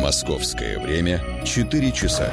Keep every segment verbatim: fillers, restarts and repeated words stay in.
Московское время четыре часа.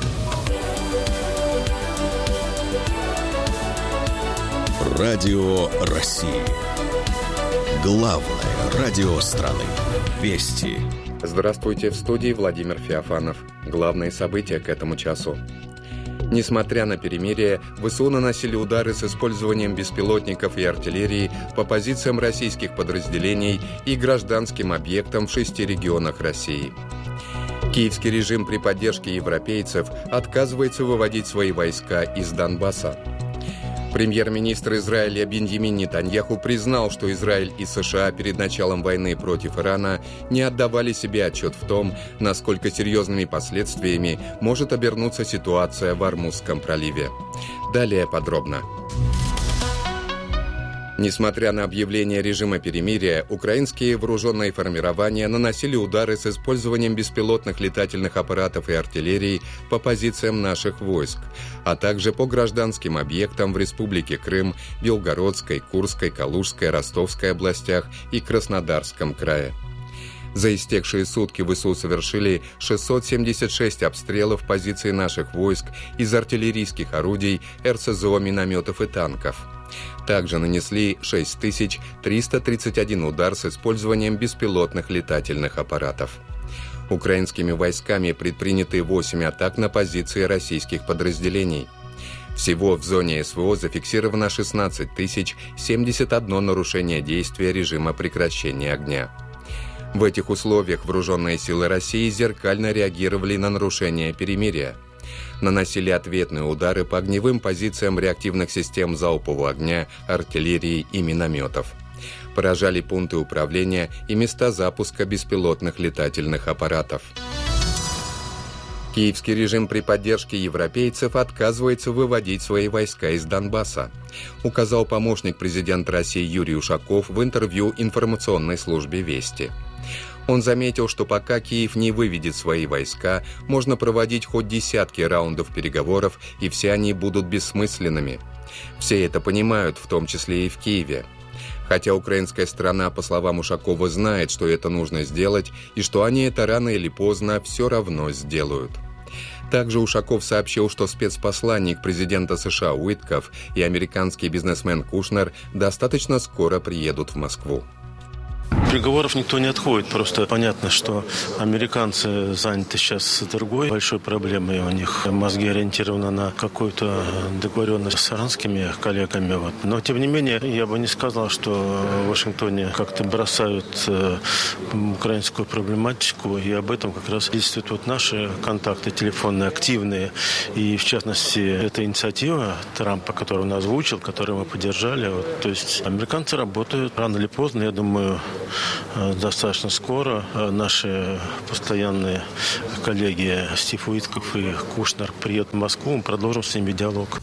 Радио России. Главное радио страны. Вести. Здравствуйте, в студии Владимир Феофанов. Главные события к этому часу. Несмотря на перемирие, ВСУ наносили удары с использованием беспилотников и артиллерии по позициям российских подразделений и гражданским объектам в шести регионах России. Киевский режим при поддержке европейцев отказывается выводить свои войска из Донбасса. Премьер-министр Израиля Биньямин Нетаньяху признал, что Израиль и США перед началом войны против Ирана не отдавали себе отчет в том, насколько серьезными последствиями может обернуться ситуация в Ормузском проливе. Далее подробно. Несмотря на объявление режима перемирия, украинские вооруженные формирования наносили удары с использованием беспилотных летательных аппаратов и артиллерии по позициям наших войск, а также по гражданским объектам в Республике Крым, Белгородской, Курской, Калужской, Ростовской областях и Краснодарском крае. За истекшие сутки ВСУ совершили шестьсот семьдесят шесть обстрелов позиций наших войск из артиллерийских орудий, эр эс зо, минометов и танков. Также нанесли шесть тысяч триста тридцать один удар с использованием беспилотных летательных аппаратов. Украинскими войсками предприняты восемь атак на позиции российских подразделений. Всего в зоне эс вэ о зафиксировано шестнадцать тысяч семьдесят одно нарушение действия режима прекращения огня. В этих условиях вооруженные силы России зеркально реагировали на нарушение перемирия. Наносили ответные удары по огневым позициям реактивных систем залпового огня, артиллерии и минометов. Поражали пункты управления и места запуска беспилотных летательных аппаратов. Киевский режим при поддержке европейцев отказывается выводить свои войска из Донбасса, указал помощник президента России Юрий Ушаков в интервью информационной службе «Вести». Он заметил, что пока Киев не выведет свои войска, можно проводить хоть десятки раундов переговоров, и все они будут бессмысленными. Все это понимают, в том числе и в Киеве. Хотя украинская сторона, по словам Ушакова, знает, что это нужно сделать, и что они это рано или поздно все равно сделают. Также Ушаков сообщил, что спецпосланник президента США Уитков и американский бизнесмен Кушнер достаточно скоро приедут в Москву. Переговоров никто не отходит. Просто понятно, что американцы заняты сейчас другой большой проблемой. У них мозги ориентированы на какую-то договоренность с иранскими коллегами. Вот. Но, тем не менее, я бы не сказал, что в Вашингтоне как-то бросают э, украинскую проблематику. И об этом как раз действуют вот наши контакты телефонные, активные. И, в частности, эта инициатива Трампа, которую он озвучил, которую мы поддержали. Вот. То есть американцы работают рано или поздно, я думаю, достаточно скоро. Наши постоянные коллеги Стив Уитков и Кушнер приедут в Москву, мы продолжим с ними диалог.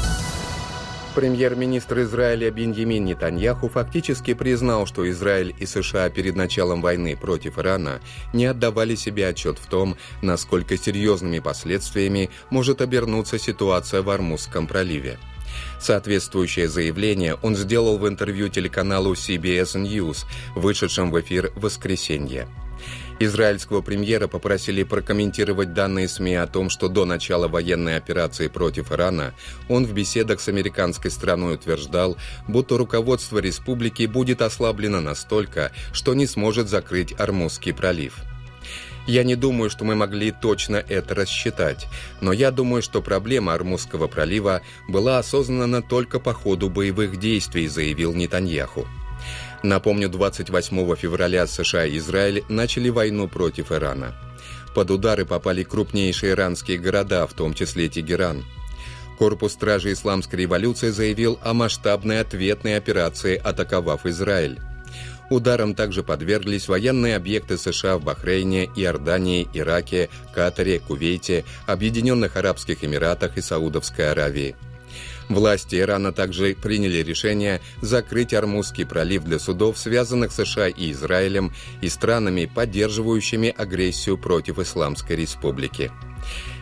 Премьер-министр Израиля Биньямин Нетаньяху фактически признал, что Израиль и США перед началом войны против Ирана не отдавали себе отчет в том, насколько серьезными последствиями может обернуться ситуация в Ормузском проливе. Соответствующее заявление он сделал в интервью телеканалу си би эс News, вышедшем в эфир в воскресенье. Израильского премьера попросили прокомментировать данные СМИ о том, что до начала военной операции против Ирана он в беседах с американской стороной утверждал, будто руководство республики будет ослаблено настолько, что не сможет закрыть Ормузский пролив. Я не думаю, что мы могли точно это рассчитать, но я думаю, что проблема Ормузского пролива была осознана только по ходу боевых действий, заявил Нетаньяху. Напомню, двадцать восьмого февраля США и Израиль начали войну против Ирана. Под удары попали крупнейшие иранские города, в том числе Тегеран. Корпус стражей Исламской революции заявил о масштабной ответной операции, атаковав Израиль. Ударам также подверглись военные объекты США в Бахрейне, Иордании, Ираке, Катаре, Кувейте, Объединенных Арабских Эмиратах и Саудовской Аравии. Власти Ирана также приняли решение закрыть Ормузский пролив для судов, связанных с США и Израилем, и странами, поддерживающими агрессию против Исламской Республики.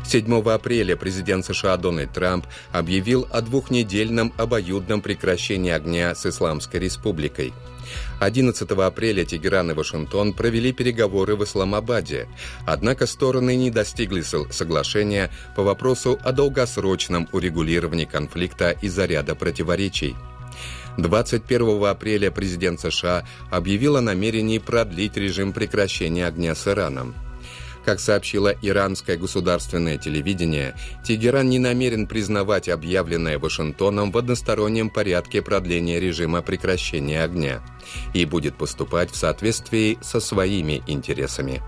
седьмого апреля президент США Дональд Трамп объявил о двухнедельном обоюдном прекращении огня с Исламской Республикой. одиннадцатого апреля Тегеран и Вашингтон провели переговоры в Исламабаде, однако стороны не достигли соглашения по вопросу о долгосрочном урегулировании конфликта из-за ряда противоречий. двадцать первого апреля президент США объявил о намерении продлить режим прекращения огня с Ираном. Как сообщило иранское государственное телевидение, Тегеран не намерен признавать объявленное Вашингтоном в одностороннем порядке продление режима прекращения огня и будет поступать в соответствии со своими интересами.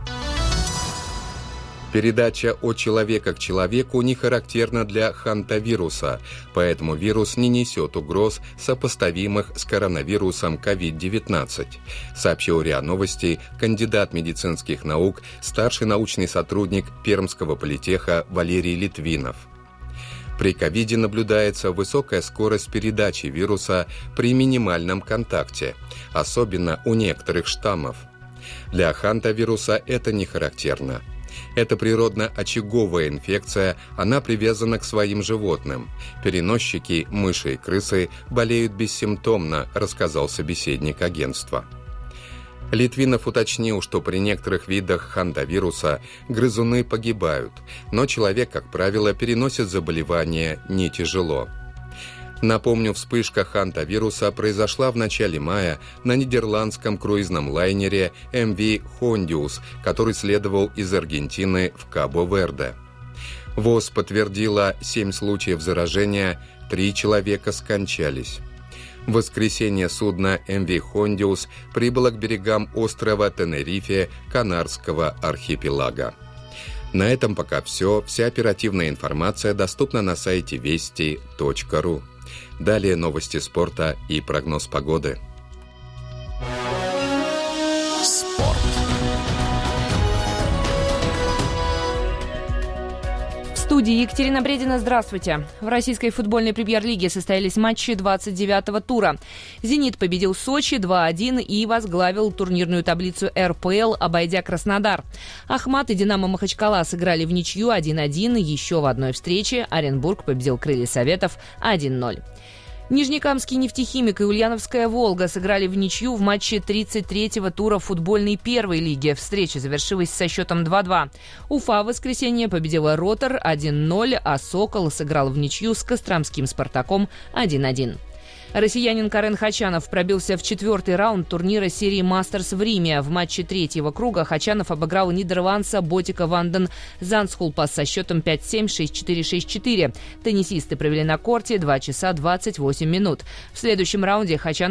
Передача от человека к человеку не характерна для хантавируса, поэтому вирус не несет угроз, сопоставимых с коронавирусом ковид девятнадцать, сообщил РИА Новости кандидат медицинских наук, старший научный сотрудник Пермского политеха Валерий Литвинов. При ковиде наблюдается высокая скорость передачи вируса при минимальном контакте, особенно у некоторых штаммов. Для хантавируса это не характерно. Это природно-очаговая инфекция, она привязана к своим животным. Переносчики, мыши и крысы, болеют бессимптомно, рассказал собеседник агентства. Литвинов уточнил, что при некоторых видах хантавируса грызуны погибают, но человек, как правило, переносит заболевание не тяжело. Напомню, вспышка хантавируса произошла в начале мая на нидерландском круизном лайнере эм ви Hondius, который следовал из Аргентины в Кабо-Верде. ВОЗ подтвердила семь случаев заражения, три человека скончались. В воскресенье судно эм ви Hondius прибыло к берегам острова Тенерифе Канарского архипелага. На этом пока все. Вся оперативная информация доступна на сайте вести точка ру. Далее новости спорта и прогноз погоды. Спорт. В студии Екатерина Бредина. Здравствуйте. В российской футбольной премьер-лиге состоялись матчи двадцать девятого тура. «Зенит» победил Сочи два один и возглавил турнирную таблицу эр пэ эл, обойдя Краснодар. «Ахмат» и «Динамо» Махачкала сыграли в ничью один один. Еще в одной встрече Оренбург победил «Крылья Советов» один ноль. Нижнекамский «Нефтехимик» и Ульяновская «Волга» сыграли в ничью в матче тридцать третьего тура футбольной первой лиги. Встреча завершилась со счетом два два. Уфа в воскресенье победила «Ротор» один ноль, а «Сокол» сыграл в ничью с Костромским «Спартаком» один один. Россиянин Карен Хачанов пробился в четвертый раунд турнира серии «Мастерс» в Риме. В матче третьего круга Хачанов обыграл нидерландца Ботика Ванден Зандскулпас со счетом пять семь, шесть четыре, шесть четыре. Теннисисты провели на корте два часа двадцать восемь минут. В следующем раунде Хачанов